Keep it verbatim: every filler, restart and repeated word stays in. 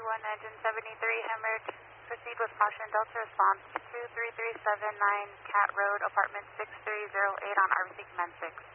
one, engine seventy-three, Hemmerich. Proceed with caution. Delta response two three three seven nine Cat Road, apartment six three zero eight on R B C Command six.